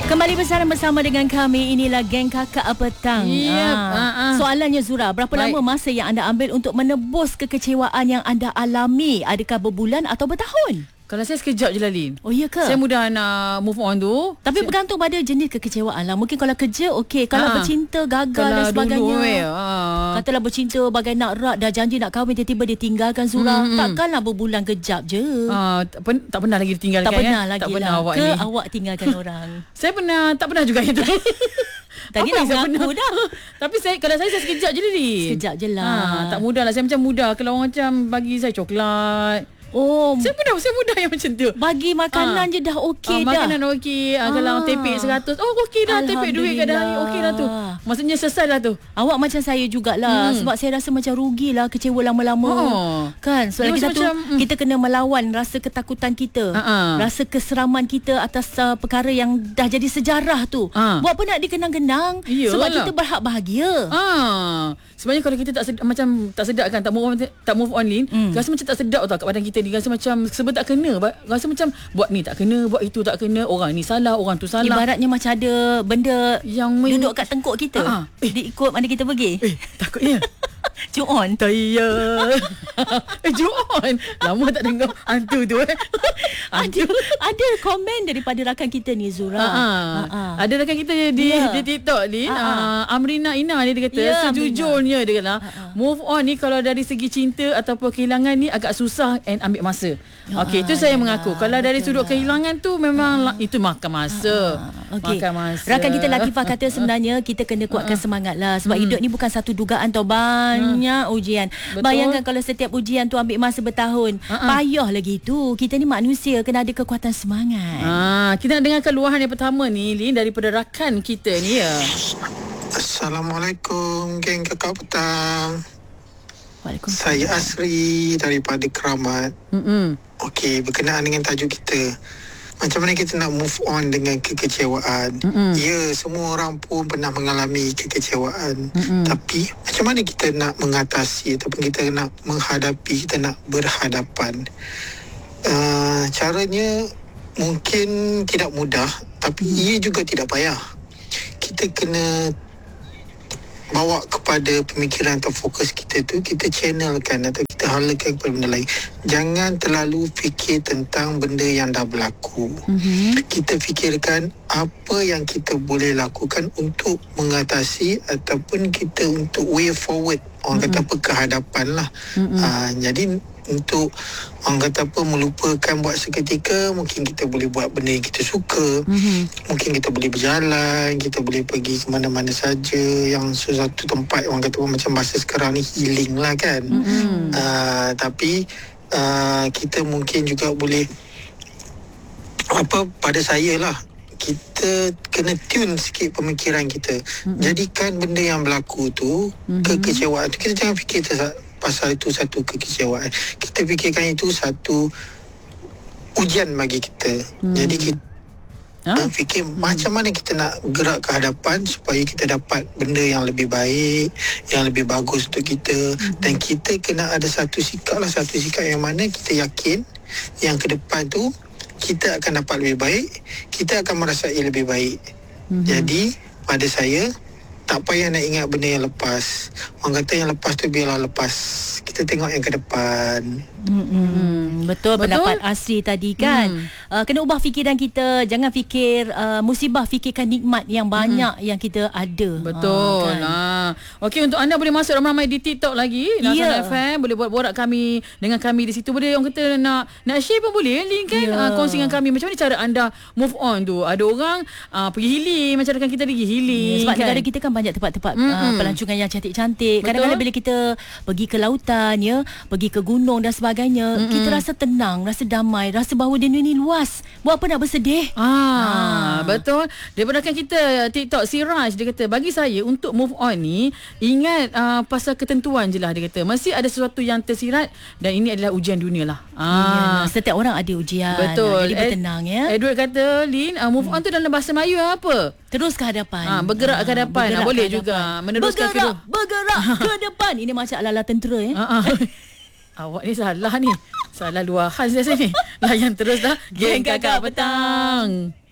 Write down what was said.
Kembali bersama dengan kami. Inilah Geng Kakak Petang. Soalannya Zura, berapa lama masa yang anda ambil untuk menebus kekecewaan yang anda alami? Adakah berbulan atau bertahun? Kalau saya sekejap je lah, Lin. Oh iya ke? Saya mudah nak move on tu. Tapi bergantung pada jenis kekecewaan lah. Mungkin kalau kerja okey, kalau bercinta gagal kalau dan sebagainya. Dulu, katalah bercinta bagai nak rak, dah janji nak kahwin, tiba-tiba dia tinggalkan Zura. Takkanlah berbulan kejap je. Tak pernah lagi ditinggalkan. Tak pernah kan? lagi Tak lah. pernah awak ke ni. awak tinggalkan orang? Saya pernah, tak pernah juga itu. Tadi nak mengaku dah. Tapi kalau saya sekejap je, Lin. Sekejap je lah. Tak mudah lah. Saya macam mudah. Kalau orang macam bagi saya coklat. Oh, saya mudah yang macam tu. Bagi makanan je dah okey dah. Makanan okey. Kalau tepek 100, okey dah. Tepek duit kat dah okey dah tu. Maksudnya selesai lah tu. Awak macam saya jugalah. Sebab saya rasa macam rugilah kecewa lama-lama. Kan? Sebab lagi satu, kita kena melawan rasa ketakutan kita. Rasa keseraman kita atas perkara yang dah jadi sejarah tu. Buat apa nak dikenang-kenang? Sebab kita berhak bahagia. Sebenarnya kalau kita macam tak sedap kan, tak move on, Lin, rasa macam tak sedap tau kat badan kita ni. Rasa macam sebab tak kena. Rasa macam buat ni tak kena, buat itu tak kena. Orang ni salah, orang tu salah. Ibaratnya macam ada benda yang duduk kat tengkuk kita. Dia ikut mana kita pergi. Takutnya. Ju-on. Taya. Ju-on. Lama tak dengar hantu tu. Ada komen daripada rakan kita ni, Zura. Ada rakan kita di TikTok ni. Amrina Ina ni dia kata, sejujurnya dia kata, move on ni kalau dari segi cinta ataupun kehilangan ni agak susah and ambil masa. Okey, itu saya mengaku. Kalau dari sudut kehilangan tu memang itu makan masa. Makan masa. Rakan kita Latifah kata sebenarnya kita kena kuatkan semangat lah. Sebab hidup ni bukan satu dugaan tau, banyak ujian. Betul. Bayangkan kalau setiap ujian tu ambil masa bertahun. Payah lagi tu. Kita ni manusia, kena ada kekuatan semangat. Kita nak dengarkan luahan yang pertama ni, Lin, daripada rakan kita ni ya. Assalamualaikum, Geng Kakak Petang. Saya Asri daripada Keramat. Okey, berkenaan dengan tajuk kita, macam mana kita nak move on dengan kekecewaan. Ya, semua orang pun pernah mengalami kekecewaan. Tapi macam mana kita nak mengatasi ataupun kita nak menghadapi, kita nak berhadapan. Caranya mungkin tidak mudah, tapi ia juga tidak payah. Kita kena bawa kepada pemikiran atau fokus kita tu, kita channelkan atau kita halakan kepada benda lain. Jangan terlalu fikir tentang benda yang dah berlaku. Kita fikirkan apa yang kita boleh lakukan untuk mengatasi ataupun kita untuk way forward. Orang kata apa, kehadapan lah. Jadi untuk orang kata apa, melupakan buat seketika, mungkin kita boleh buat benda yang kita suka. Mungkin kita boleh berjalan, kita boleh pergi ke mana-mana saja yang sesuatu tempat, orang kata apa, macam bahasa sekarang ni healing lah kan. Tapi kita mungkin juga boleh pada saya lah, kita kena tune sikit pemikiran kita. Jadikan benda yang berlaku tu, kekecewaan tu, kita jangan fikir pasal itu satu kekecewaan. Kita fikirkan itu satu ujian bagi kita. Jadi kita fikir macam mana kita nak gerak ke hadapan supaya kita dapat benda yang lebih baik, yang lebih bagus untuk kita. Dan kita kena ada satu sikap yang mana kita yakin yang ke depan tu kita akan dapat lebih baik, kita akan merasai lebih baik. Jadi pada saya, tak payah nak ingat benda yang lepas. Orang kata yang lepas tu biarlah lepas. Kita tengok yang ke depan. Betul pendapat Asri tadi kan. Kena ubah fikiran kita. Jangan fikir musibah, fikirkan nikmat yang banyak yang kita ada. Betul. Kan? Okey, untuk anda boleh masuk ramai-ramai di TikTok lagi, Nasional FM. Boleh buat borak kami dengan kami di situ. Boleh orang kata nak share pun boleh, link kan. Kongsi dengan kami macam mana cara anda move on tu. Ada orang pergi healing, macam rakan kita pergi healing. Sebab kan? negara kita kan banyak tempat-tempat pelancongan yang cantik-cantik. Kadang-kadang bila kita pergi ke lautan, pergi ke gunung dan sebagainya, kita rasa tenang, rasa damai, rasa bahawa dunia ni luas. Buat apa nak bersedih? Betul. Daripada rakan kita TikTok, Siraj, dia kata, bagi saya untuk move on ni, ingat pasal ketentuan je lah, dia kata. Masih ada sesuatu yang tersirat dan ini adalah ujian dunia lah. Setiap orang ada ujian. Betul. Jadi bertenang ya. Edward kata, Lin, move on tu dalam bahasa Melayu apa? Terus ke hadapan. Bergerak ke hadapan. Boleh juga meneruskan bergerak ke depan. Ini macam ala-ala tentera ya. Awak ni salah ni. Salah luahan saya sini. Layan terus dah. Geng Kakak Petang.